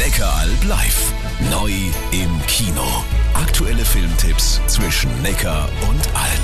Neckaralb live. Neu im Kino. Aktuelle Filmtipps zwischen Neckar und Alb.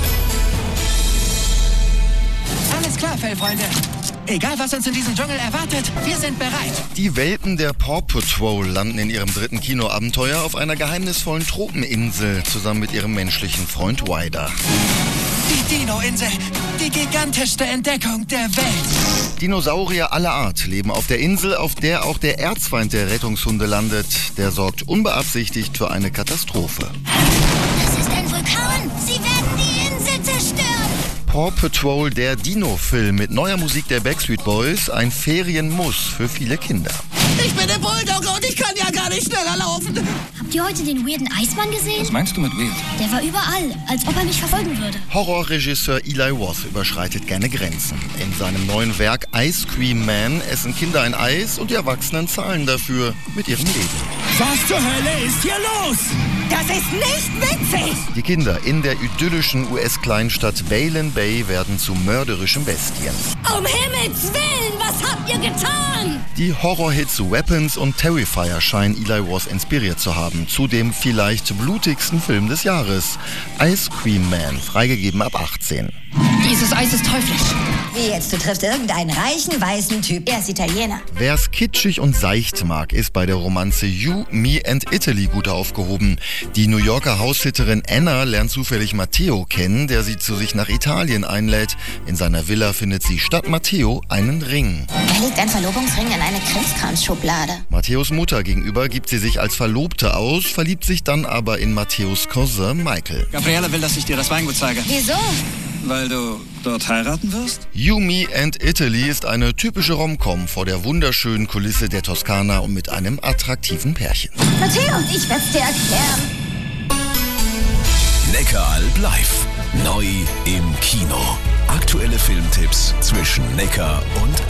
Alles klar, Fellfreunde. Egal, was uns in diesem Dschungel erwartet, wir sind bereit. Die Welpen der Paw Patrol landen in ihrem dritten Kinoabenteuer auf einer geheimnisvollen Tropeninsel zusammen mit ihrem menschlichen Freund Ryder. Die Dino-Insel, die gigantischste Entdeckung der Welt. Dinosaurier aller Art leben auf der Insel, auf der auch der Erzfeind der Rettungshunde landet. Der sorgt unbeabsichtigt für eine Katastrophe. Das ist ein Vulkan. Sie werden die Insel zerstören. Paw Patrol, der Dino-Film mit neuer Musik der Backstreet Boys, ein Ferienmuss für viele Kinder. Ich bin der Bulldogger und ich kann ja gar nicht schneller laufen. Habt ihr heute den weirden Eismann gesehen? Was meinst du mit weird? Der war überall, als ob er mich verfolgen würde. Horrorregisseur Eli Roth überschreitet gerne Grenzen. In seinem neuen Werk Ice Cream Man essen Kinder ein Eis und die Erwachsenen zahlen dafür mit ihrem Leben. Was zur Hölle ist hier los? Das ist nicht witzig. Die Kinder in der idyllischen US-Kleinstadt Baylen Bay werden zu mörderischen Bestien. Um Himmels Willen, was habt ihr getan? Die Horrorhits Weapons und Terrifier scheinen Eli Roth inspiriert zu haben. Zu dem vielleicht blutigsten Film des Jahres. Ice Cream Man, freigegeben ab 18. Dieses Eis ist teuflisch. Wie jetzt, du triffst irgendeinen reichen, weißen Typ. Er ist Italiener. Wer's kitschig und seicht mag, ist bei der Romanze You, Me and Italy gut aufgehoben. Die New Yorker Haushitterin Anna lernt zufällig Matteo kennen, der sie zu sich nach Italien einlädt. In seiner Villa findet sie statt Matteo einen Ring. Er legt einen Verlobungsring in eine Krimskramsschublade. Matteos Mutter gegenüber gibt sie sich als Verlobte aus, verliebt sich dann aber in Matteos Cousin Michael. Gabriele will, dass ich dir das Weingut zeige. Wieso? Weil du dort heiraten wirst? You, Me and Italy ist eine typische Rom-Com vor der wunderschönen Kulisse der Toskana und mit einem attraktiven Pärchen. Matteo, ich werd's dir erklären. Neckaralb live. Neu im Kino. Aktuelle Filmtipps zwischen Neckar und